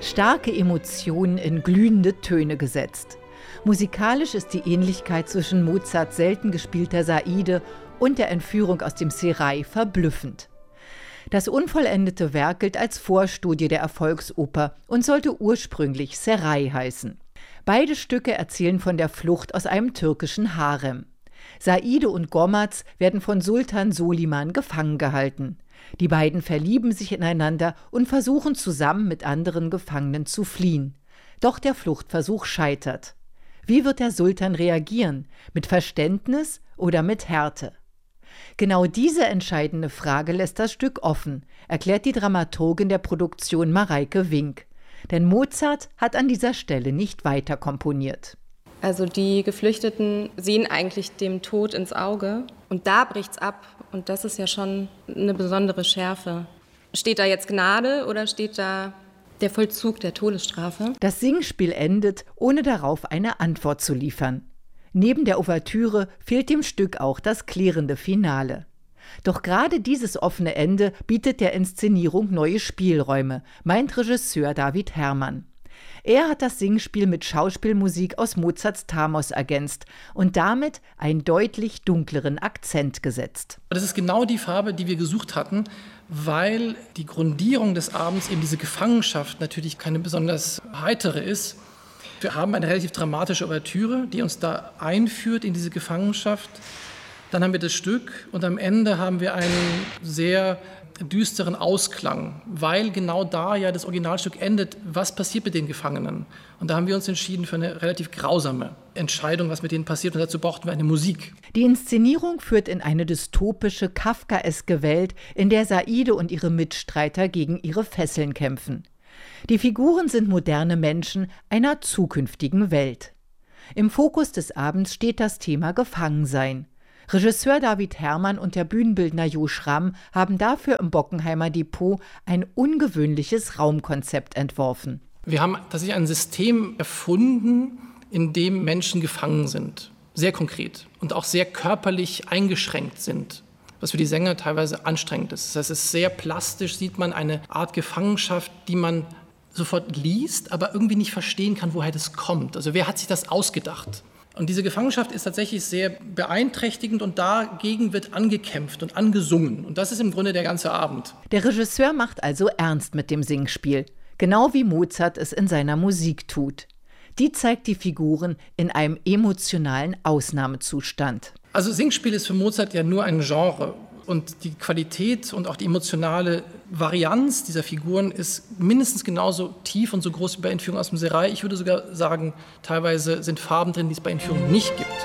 Starke Emotionen in glühende Töne gesetzt. Musikalisch ist die Ähnlichkeit zwischen Mozarts selten gespielter Saide und der Entführung aus dem Serail verblüffend. Das unvollendete Werk gilt als Vorstudie der Erfolgsoper und sollte ursprünglich Serail heißen. Beide Stücke erzählen von der Flucht aus einem türkischen Harem. Saide und Gormaz werden von Sultan Soliman gefangen gehalten. Die beiden verlieben sich ineinander und versuchen zusammen mit anderen Gefangenen zu fliehen. Doch der Fluchtversuch scheitert. Wie wird der Sultan reagieren? Mit Verständnis oder mit Härte? Genau diese entscheidende Frage lässt das Stück offen, erklärt die Dramaturgin der Produktion Mareike Wink. Denn Mozart hat an dieser Stelle nicht weiter komponiert. Also die Geflüchteten sehen eigentlich dem Tod ins Auge und da bricht's ab. Und das ist ja schon eine besondere Schärfe. Steht da jetzt Gnade oder steht da der Vollzug der Todesstrafe? Das Singspiel endet, ohne darauf eine Antwort zu liefern. Neben der Ouvertüre fehlt dem Stück auch das klärende Finale. Doch gerade dieses offene Ende bietet der Inszenierung neue Spielräume, meint Regisseur David Herrmann. Er hat das Singspiel mit Schauspielmusik aus Mozarts Thamos ergänzt und damit einen deutlich dunkleren Akzent gesetzt. Das ist genau die Farbe, die wir gesucht hatten, weil die Grundierung des Abends, eben diese Gefangenschaft, natürlich keine besonders heitere ist. Wir haben eine relativ dramatische Ouvertüre, die uns da einführt in diese Gefangenschaft. Dann haben wir das Stück und am Ende haben wir einen sehr düsteren Ausklang, weil genau da ja das Originalstück endet. Was passiert mit den Gefangenen? Und da haben wir uns entschieden für eine relativ grausame Entscheidung, was mit denen passiert. Und dazu brauchten wir eine Musik. Die Inszenierung führt in eine dystopische, kafkaeske Welt, in der Saide und ihre Mitstreiter gegen ihre Fesseln kämpfen. Die Figuren sind moderne Menschen einer zukünftigen Welt. Im Fokus des Abends steht das Thema Gefangensein. Regisseur David Herrmann und der Bühnenbildner Jo Schramm haben dafür im Bockenheimer Depot ein ungewöhnliches Raumkonzept entworfen. Wir haben tatsächlich ein System erfunden, in dem Menschen gefangen sind. Sehr konkret und auch sehr körperlich eingeschränkt sind. Was für die Sänger teilweise anstrengend ist. Das heißt, es ist sehr plastisch, sieht man eine Art Gefangenschaft, die man sofort liest, aber irgendwie nicht verstehen kann, woher das kommt. Also wer hat sich das ausgedacht? Und diese Gefangenschaft ist tatsächlich sehr beeinträchtigend und dagegen wird angekämpft und angesungen. Und das ist im Grunde der ganze Abend. Der Regisseur macht also ernst mit dem Singspiel, genau wie Mozart es in seiner Musik tut. Die zeigt die Figuren in einem emotionalen Ausnahmezustand. Also Singspiel ist für Mozart ja nur ein Genre. Und die Qualität und auch die emotionale Varianz dieser Figuren ist mindestens genauso tief und so groß wie bei Entführung aus dem Serail. Ich würde sogar sagen, teilweise sind Farben drin, die es bei Entführung nicht gibt.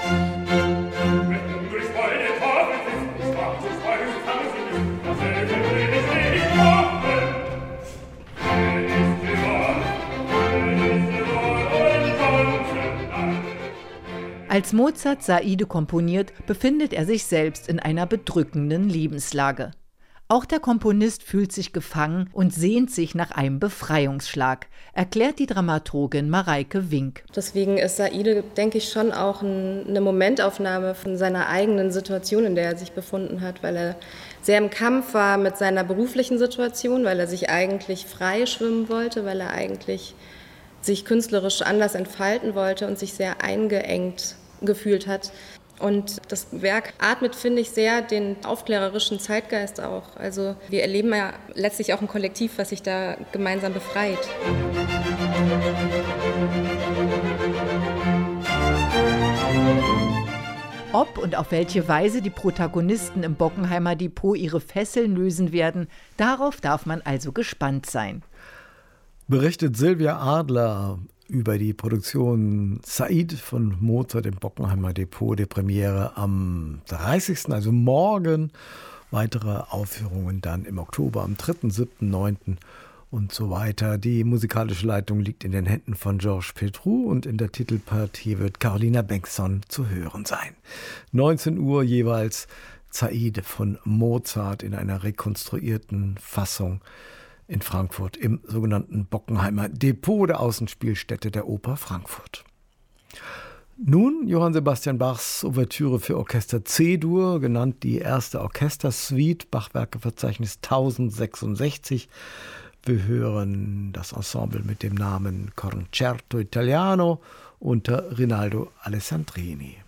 Als Mozart Saide komponiert, befindet er sich selbst in einer bedrückenden Lebenslage. Auch der Komponist fühlt sich gefangen und sehnt sich nach einem Befreiungsschlag, erklärt die Dramaturgin Mareike Wink. Deswegen ist Saide, denke ich, schon auch eine Momentaufnahme von seiner eigenen Situation, in der er sich befunden hat, weil er sehr im Kampf war mit seiner beruflichen Situation, weil er sich eigentlich frei schwimmen wollte, weil er eigentlich sich künstlerisch anders entfalten wollte und sich sehr eingeengt gefühlt hat. Und das Werk atmet, finde ich, sehr den aufklärerischen Zeitgeist auch. Also wir erleben ja letztlich auch ein Kollektiv, was sich da gemeinsam befreit. Ob und auf welche Weise die Protagonisten im Bockenheimer Depot ihre Fesseln lösen werden, darauf darf man also gespannt sein. Berichtet Silvia Adler über die Produktion Said von Mozart im Bockenheimer Depot, der Premiere am 30., also morgen. Weitere Aufführungen dann im Oktober, am 3., 7., 9. und so weiter. Die musikalische Leitung liegt in den Händen von Georges Petrou und in der Titelpartie wird Carolina Bengtsson zu hören sein. 19 Uhr jeweils Said von Mozart in einer rekonstruierten Fassung in Frankfurt im sogenannten Bockenheimer Depot, der Außenspielstätte der Oper Frankfurt. Nun Johann Sebastian Bachs Ouvertüre für Orchester C-Dur, genannt die erste Orchestersuite, Bachwerkeverzeichnis 1066, Wir hören das Ensemble mit dem Namen Concerto Italiano unter Rinaldo Alessandrini.